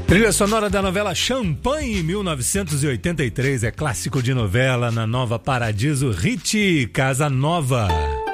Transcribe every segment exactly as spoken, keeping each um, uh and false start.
Trilha sonora da novela Champanhe, mil novecentos e oitenta e três, é clássico de novela na Nova Paradiso, Hit Casa Nova.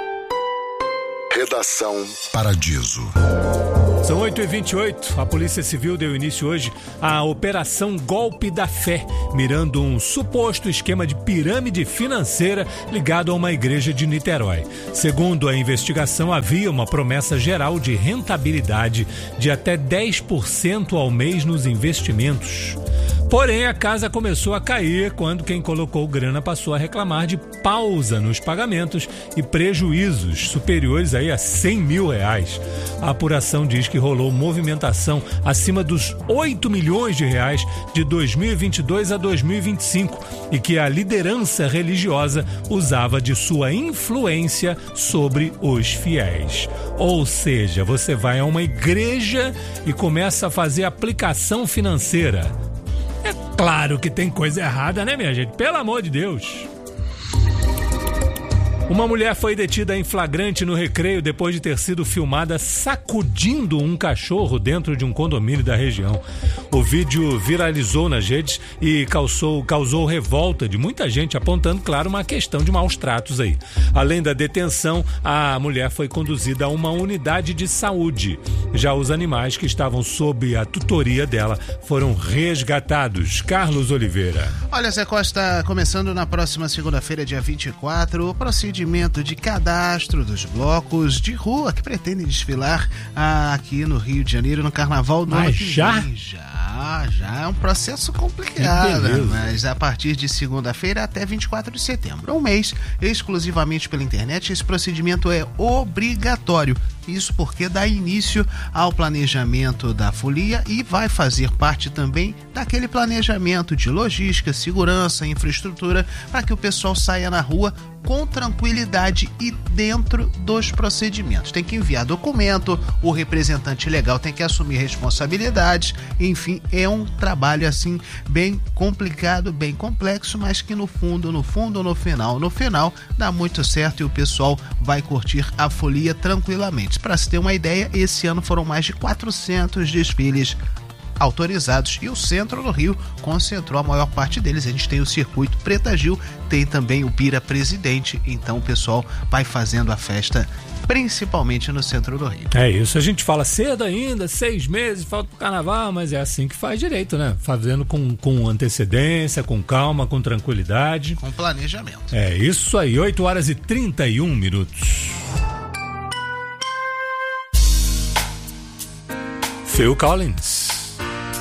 Redação Paradiso. São oito e vinte e oito, a Polícia Civil deu início hoje à Operação Golpe da Fé, mirando um suposto esquema de pirâmide financeira ligado a uma igreja de Niterói. Segundo a investigação, havia uma promessa geral de rentabilidade de até dez por cento ao mês nos investimentos. Porém, a casa começou a cair quando quem colocou grana passou a reclamar de pausa nos pagamentos e prejuízos superiores aí a cem mil reais. A apuração diz que rolou movimentação acima dos oito milhões de reais de dois mil e vinte e dois a dois mil e vinte e cinco e que a liderança religiosa usava de sua influência sobre os fiéis. Ou seja, você vai a uma igreja e começa a fazer aplicação financeira. É claro que tem coisa errada, né, minha gente? Pelo amor de Deus. Uma mulher foi detida em flagrante no Recreio depois de ter sido filmada sacudindo um cachorro dentro de um condomínio da região. O vídeo viralizou nas redes e causou, causou revolta de muita gente, apontando, claro, uma questão de maus tratos aí. Além da detenção, a mulher foi conduzida a uma unidade de saúde. Já os animais que estavam sob a tutoria dela foram resgatados. Carlos Oliveira. Olha, Zé Costa, começando na próxima segunda-feira, dia vinte e quatro, o procedimento de cadastro dos blocos de rua que pretendem desfilar aqui no Rio de Janeiro no Carnaval do ano que já? vem. Já, já é um processo complicado, mas a partir de segunda-feira até vinte e quatro de setembro, um mês, exclusivamente pela internet, esse procedimento é obrigatório. Isso porque dá início ao planejamento da folia e vai fazer parte também daquele planejamento de logística, segurança, infraestrutura, para que o pessoal saia na rua com tranquilidade e dentro dos procedimentos. Tem que enviar documento, o representante legal tem que assumir responsabilidades, enfim, é um trabalho assim bem complicado, bem complexo, mas que no fundo, no fundo, no final, no final, dá muito certo e o pessoal vai curtir a folia tranquilamente. Para se ter uma ideia, esse ano foram mais de quatrocentos desfiles autorizados e o centro do Rio concentrou a maior parte deles. A gente tem o circuito Preta Gil, tem também o Bira Presidente, então o pessoal vai fazendo a festa principalmente no centro do Rio. É isso, a gente fala cedo ainda, seis meses, falta pro carnaval, mas é assim que faz direito, né? Fazendo com, com antecedência, com calma, com tranquilidade. Com planejamento. É isso aí, oito horas e trinta e um minutos. Phil Collins.